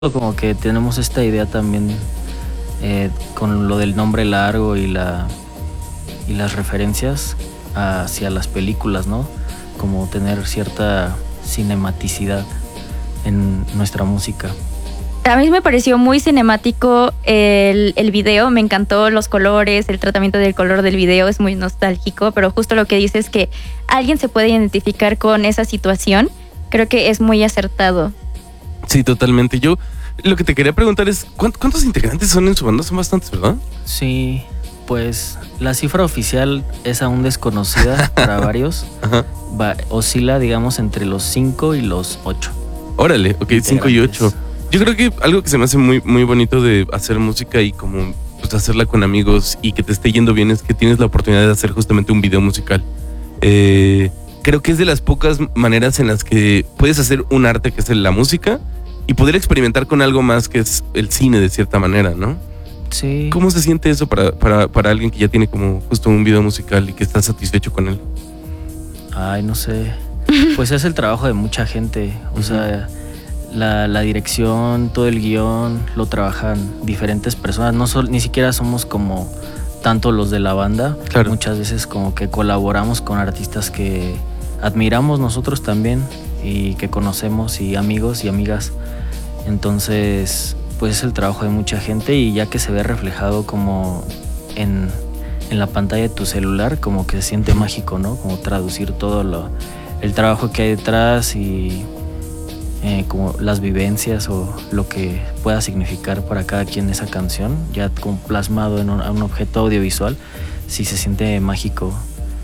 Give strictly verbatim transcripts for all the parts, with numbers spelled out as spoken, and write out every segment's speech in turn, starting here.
Como que tenemos esta idea también eh, con lo del nombre largo y la y las referencias hacia las películas, ¿no? Como tener cierta cinematicidad en nuestra música. A mí me pareció muy cinemático el, el video, me encantó los colores, el tratamiento del color del video es muy nostálgico, pero justo lo que dice es que alguien se puede identificar con esa situación, creo que es muy acertado. Sí, totalmente. Yo lo que te quería preguntar es, ¿cuántos integrantes son en su banda? Son bastantes, ¿verdad? Sí, pues la cifra oficial es aún desconocida para varios. Ajá. Va, oscila, digamos, entre los cinco y los ocho. Órale, ok, cinco y ocho. Yo creo que algo que se me hace muy, muy bonito de hacer música y como pues, hacerla con amigos y que te esté yendo bien es que tienes la oportunidad de hacer justamente un video musical. Eh, creo que es de las pocas maneras en las que puedes hacer un arte que es la música y poder experimentar con algo más que es el cine de cierta manera, ¿no? Sí. ¿Cómo se siente eso para, para, para alguien que ya tiene como justo un video musical y que está satisfecho con él? Ay, no sé. Pues es el trabajo de mucha gente. O uh-huh. sea, la, la dirección, todo el guión, lo trabajan diferentes personas. No sol, ni siquiera somos como tanto los de la banda. Claro. Muchas veces como que colaboramos con artistas que admiramos nosotros también y que conocemos y amigos y amigas. Entonces, pues es el trabajo de mucha gente y ya que se ve reflejado como en, en la pantalla de tu celular, como que se siente mágico, ¿no? Como traducir todo lo, el trabajo que hay detrás y eh, como las vivencias o lo que pueda significar para cada quien esa canción, ya como plasmado en un, un objeto audiovisual, sí se siente mágico.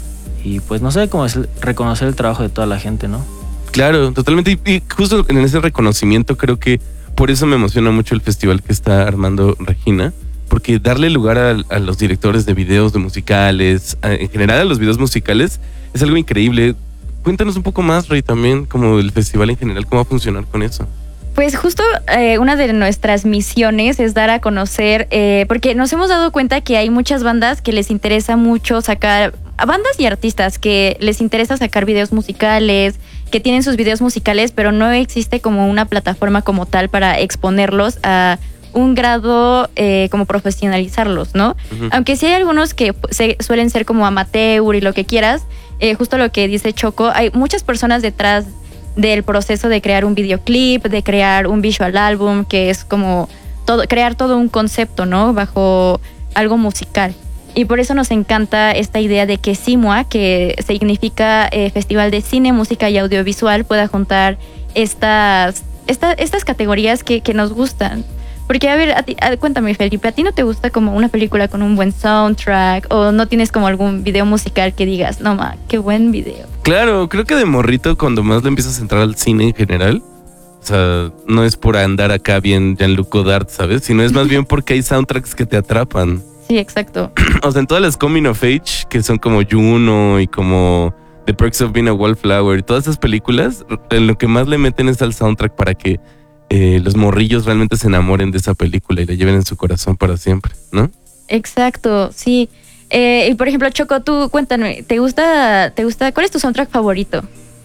Y pues no sé, cómo es reconocer el trabajo de toda la gente, ¿no? Claro, totalmente. Y, y justo en ese reconocimiento creo que por eso me emociona mucho el festival que está armando Regina, porque darle lugar a, a los directores de videos de musicales, a, en general a los videos musicales, es algo increíble. Cuéntanos un poco más, Rey, también como el festival en general, cómo va a funcionar con eso. Pues justo eh, una de nuestras misiones es dar a conocer, eh, porque nos hemos dado cuenta que hay muchas bandas que les interesa mucho sacar, a bandas y artistas que les interesa sacar videos musicales, que tienen sus videos musicales, pero no existe como una plataforma como tal para exponerlos a un grado eh, como profesionalizarlos, ¿no? Uh-huh. Aunque sí hay algunos que se, suelen ser como amateur y lo que quieras, eh, justo lo que dice Choco, hay muchas personas detrás del proceso de crear un videoclip, de crear un visual album, que es como todo, crear todo un concepto, ¿no? Bajo algo musical. Y por eso nos encanta esta idea de que SIMUA, que significa eh, Festival de Cine, Música y Audiovisual, pueda juntar estas, esta, estas categorías que, que nos gustan. Porque, a ver, a ti, a, cuéntame, Felipe, ¿a ti no te gusta como una película con un buen soundtrack? ¿O no tienes como algún video musical que digas, no, ma, qué buen video? Claro, creo que de morrito, cuando más le empiezas a entrar al cine en general, o sea, no es por andar acá bien Jean-Luc Godard, ¿sabes? Sino es más bien porque hay soundtracks que te atrapan. Sí, exacto. O sea, en todas las Coming of Age, que son como Juno y como The Perks of Being a Wallflower, todas esas películas, en lo que más le meten es al soundtrack para que eh, los morrillos realmente se enamoren de esa película y la lleven en su corazón para siempre, ¿no? Exacto, sí. Eh, y por ejemplo, Choco, tú cuéntame, ¿te gusta, te gusta, cuál es tu soundtrack favorito?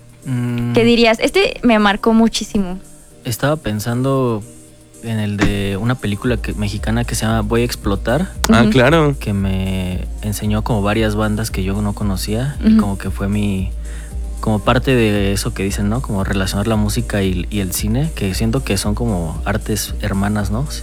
Mm. ¿Qué dirías? Este me marcó muchísimo. Estaba pensando en el de una película que, mexicana que se llama Voy a Explotar. Ah, claro. Que me enseñó como varias bandas que yo no conocía. Uh-huh. Y como que fue mi... como parte de eso que dicen, ¿no? Como relacionar la música y, y el cine, que siento que son como artes hermanas, ¿no?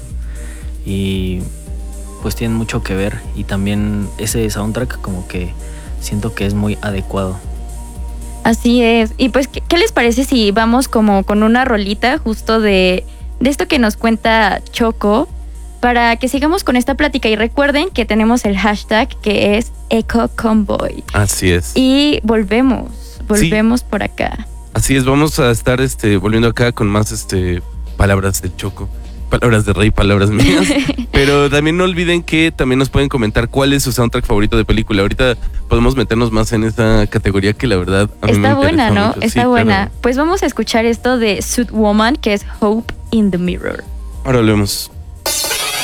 Y pues tienen mucho que ver. Y también ese soundtrack como que siento que es muy adecuado. Así es. Y pues, ¿qué, qué les parece si vamos como con una rolita justo de... de esto que nos cuenta Choco, para que sigamos con esta plática? Y recuerden que tenemos el hashtag que es Eco Convoy. Así es. Y volvemos, volvemos sí. por acá. Así es, vamos a estar este, volviendo acá con más este, palabras de Choco, palabras de Rey, palabras mías. Pero también no olviden que también nos pueden comentar cuál es su soundtrack favorito de película. Ahorita podemos meternos más en esa categoría que la verdad a mí está me buena, ¿no? mucho. Está sí, buena. Claro. Pues vamos a escuchar esto de Suit Woman, que es Hope in the Mirror. Ahora volvemos.